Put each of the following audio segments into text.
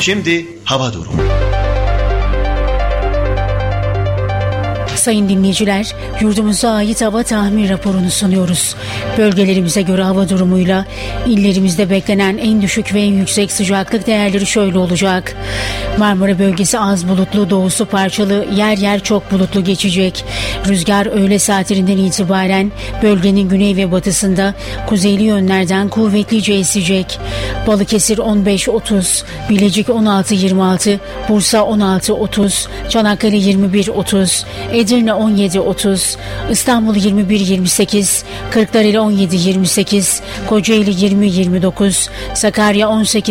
Şimdi hava durumu. Sayın dinleyiciler, yurdumuza ait hava tahmin raporunu sunuyoruz. Bölgelerimize göre hava durumuyla illerimizde beklenen en düşük ve en yüksek sıcaklık değerleri şöyle olacak. Marmara bölgesi az bulutlu, doğusu parçalı, yer yer çok bulutlu geçecek. Rüzgar öğle saatlerinden itibaren bölgenin güney ve batısında kuzeyli yönlerden kuvvetlice esecek. Balıkesir 15-30, Bilecik 16-26, Bursa 16-30, Çanakkale 21-30, Edirne 17-30, İstanbul 21-28, Kırklareli 17-28, Kocaeli 20-29, Sakarya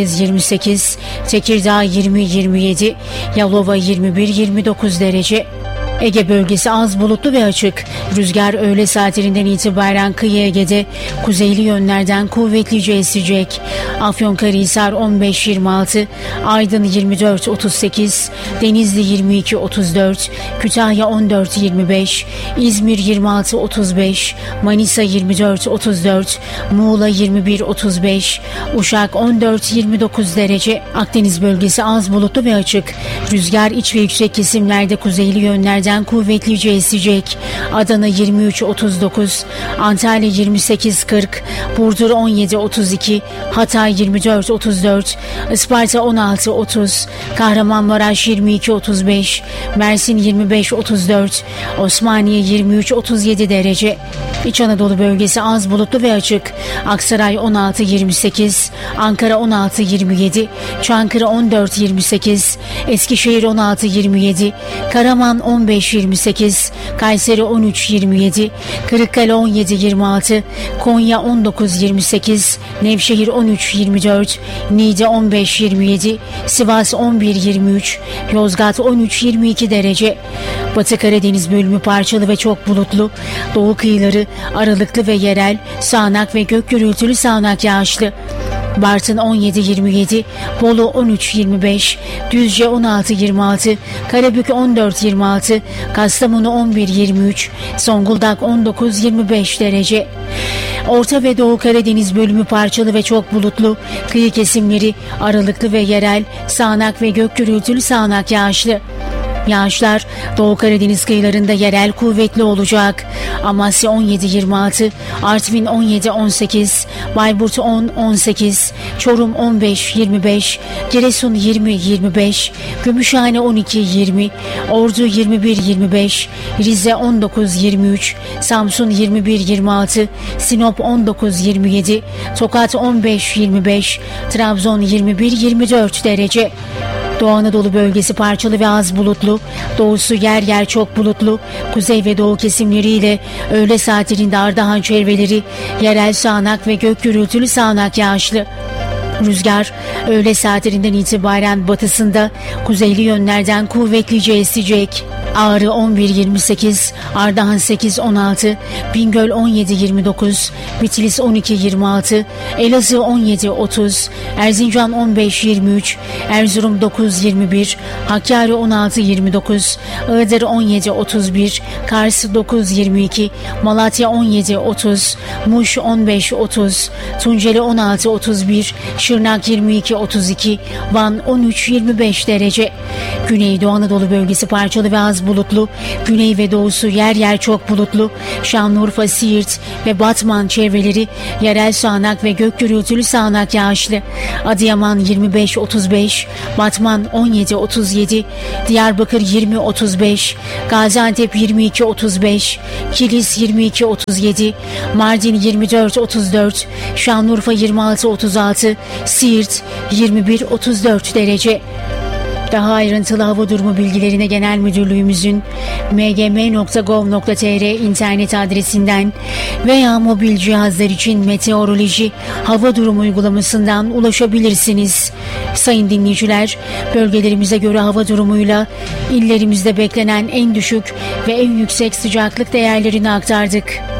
18-28, Tekirdağ 20-27, Yalova 21-29 derece. Ege bölgesi az bulutlu ve açık. Rüzgar öğle saatlerinden itibaren kıyı Ege'de kuzeyli yönlerden kuvvetlice esecek. Afyonkarahisar 15-26, Aydın 24-38, Denizli 22-34, Kütahya 14-25, İzmir 26-35, Manisa 24-34, Muğla 21-35, Uşak 14-29 derece. Akdeniz bölgesi az bulutlu ve açık. Rüzgar iç ve yüksek kesimlerde kuzeyli yönlerden kuvvetlice esecek. Adana 23-39, Antalya 28-40, Burdur 17-32, Hatay 24-34, Isparta 16-30, Kahramanmaraş 22-35, Mersin 25-34, Osmaniye 23-37 derece. İç Anadolu bölgesi az bulutlu ve açık. Aksaray 16-28, Ankara 16-27, Çankırı 14-28, Eskişehir 16-27, Karaman 15-28, Kayseri 13-27, Kırıkkale 17-26, Konya 19-28, Nevşehir 13-24, Niğde 15-27, Sivas 11-23, Yozgat 13-22 derece. Batı Karadeniz bölümü parçalı ve çok bulutlu. Doğu kıyıları aralıklı ve yerel, sağanak ve gök gürültülü sağanak yağışlı. Bartın 17-27, Bolu 13-25, Düzce 16-26, Karabük 14-26, Kastamonu 11-23, Zonguldak 19-25 derece. Orta ve Doğu Karadeniz bölümü parçalı ve çok bulutlu. Kıyı kesimleri aralıklı ve yerel, sağanak ve gök gürültülü sağanak yağışlı. Yağışlar Doğu Karadeniz kıyılarında yerel kuvvetli olacak. Amasya 17-26, Artvin 17-18, Bayburt 10-18, Çorum 15-25, Giresun 20-25, Gümüşhane 12-20, Ordu 21-25, Rize 19-23, Samsun 21-26, Sinop 19-27, Tokat 15-25, Trabzon 21-24 derece. Doğu Anadolu bölgesi parçalı ve az bulutlu, doğusu yer yer çok bulutlu, kuzey ve doğu kesimleriyle öğle saatlerinde Ardahan çevreleri yerel sağanak ve gök gürültülü sağanak yağışlı. Rüzgar öğle saatlerinden itibaren batısında kuzeyli yönlerden kuvvetlice esecek. Ağrı 11-28, Ardahan 8-16, Bingöl 17-29, Bitlis 12-26, Elazığ 17-30, Erzincan 15-23, Erzurum 9-21, Hakkari 16-29, Iğdır 17-31, Kars 9-22, Malatya 17-30, Muş 15-30, Tunceli 16-31, Şırnak 22-32, Van 13-25 derece. Güneydoğu Anadolu bölgesi parçalı ve az bulutlu, güney ve doğusu yer yer çok bulutlu. Şanlıurfa, Siirt ve Batman çevreleri yerel sağanak ve gök gürültülü sağanak yağışlı. Adıyaman 25-35, Batman 17-37, Diyarbakır 20-35, Gaziantep 22-35, Kilis 22-37, Mardin 24-34, Şanlıurfa 26-36, Siirt 21-34 derece. Daha ayrıntılı hava durumu bilgilerine Genel Müdürlüğümüzün mgm.gov.tr internet adresinden veya mobil cihazlar için meteoroloji hava durumu uygulamasından ulaşabilirsiniz. Sayın dinleyiciler, bölgelerimize göre hava durumuyla illerimizde beklenen en düşük ve en yüksek sıcaklık değerlerini aktardık.